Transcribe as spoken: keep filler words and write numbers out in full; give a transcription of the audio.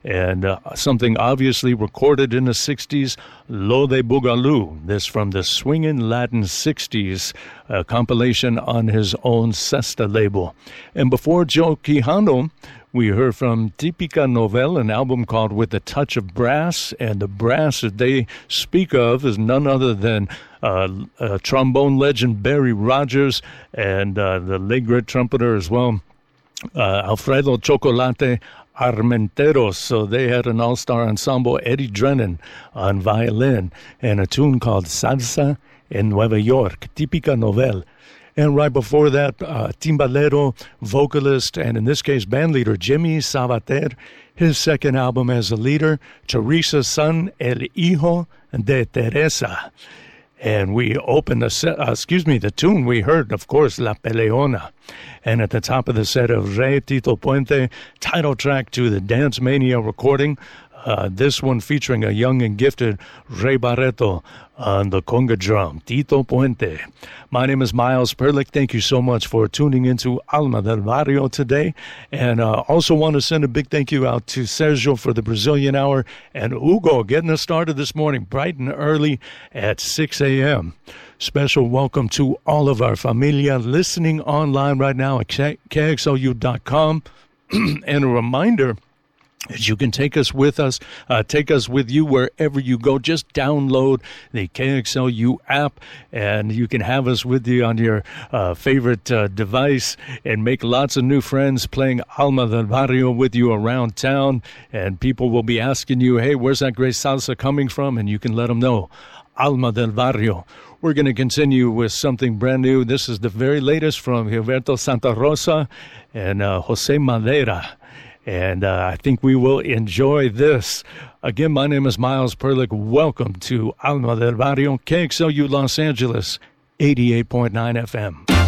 and uh, something obviously recorded in the sixties, Lo de Boogaloo, this from the Swingin' Latin sixties, a compilation on his own Sesta label. And before Joe Quijano, we heard from Típica Novel, an album called With a Touch of Brass, and the brass that they speak of is none other than uh, uh, trombone legend Barry Rogers and uh, the late great trumpeter as well, uh, Alfredo Chocolate Armenteros. So they had an all-star ensemble, Eddie Drennan on violin, and a tune called Salsa en Nueva York, Típica Novel. And right before that, uh, timbalero, vocalist, and in this case, band leader Jimmy Sabater, his second album as a leader, Teresa's Son, El Hijo de Teresa. And we opened the set, uh, excuse me, the tune we heard, of course, La Peleona. And at the top of the set of Rey Tito Puente, title track to the Dance Mania recording. Uh, this one featuring a young and gifted Ray Barreto on the conga drum, Tito Puente. My name is Miles Perlick. Thank you so much for tuning into Alma del Barrio today. And uh, also want to send a big thank you out to Sergio for the Brazilian Hour and Hugo getting us started this morning bright and early at six a.m. Special welcome to all of our familia listening online right now at K X L U dot com. And a reminder, you can take us with us, uh, take us with you wherever you go. Just download the K X L U app, and you can have us with you on your uh, favorite uh, device and make lots of new friends playing Alma del Barrio with you around town. And people will be asking you, hey, where's that great salsa coming from? And you can let them know, Alma del Barrio. We're going to continue with something brand new. This is the very latest from Gilberto Santa Rosa and uh, Jose Madera. And uh, I think we will enjoy this. Again, my name is Miles Perlick. Welcome to Alma del Barrio, K X L U Los Angeles, eighty-eight point nine F M.